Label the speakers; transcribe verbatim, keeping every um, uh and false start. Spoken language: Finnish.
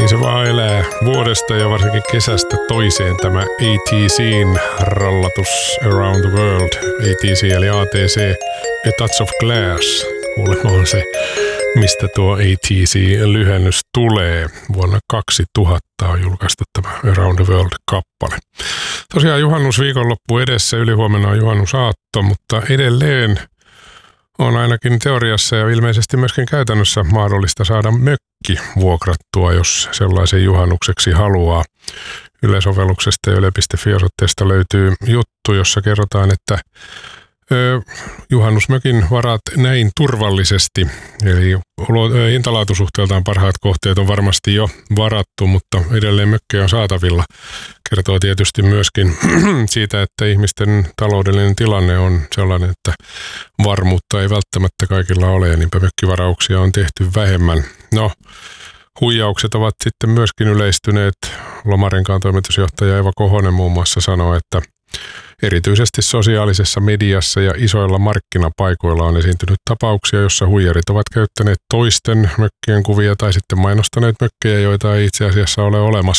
Speaker 1: se vaan elää vuodesta ja varsinkin kesästä toiseen tämä A T C:n rallatus Around the World. A T C eli A T C, A Touch of Glass. Kuulemma on se, mistä tuo A T C-lyhennys tulee. Vuonna kaksituhatta on julkaistu tämä Around the World-kappale. Tosiaan juhannusviikonloppu edessä, ylihuomenna on juhannusaatto, mutta edelleen on ainakin teoriassa ja ilmeisesti myöskin käytännössä mahdollista saada mökki vuokrattua, jos sellaisen juhannukseksi haluaa. Yle-sovelluksesta ja yle piste fi-osoitteesta löytyy juttu, jossa kerrotaan, että ö, juhannusmökin varat näin turvallisesti. Eli hintalaatusuhteeltaan parhaat kohteet on varmasti jo varattu, mutta edelleen mökkejä on saatavilla. Kertoo tietysti myöskin siitä, että ihmisten taloudellinen tilanne on sellainen, että varmuutta ei välttämättä kaikilla ole, ja niinpä mökkivarauksia on tehty vähemmän. No, huijaukset ovat sitten myöskin yleistyneet. Lomarenkaan toimitusjohtaja Eva Kohonen muun muassa sanoi, että erityisesti sosiaalisessa mediassa ja isoilla markkinapaikoilla on esiintynyt tapauksia, jossa huijarit ovat käyttäneet toisten mökkien kuvia tai sitten mainostaneet mökkejä, joita ei itse asiassa ole olemassa.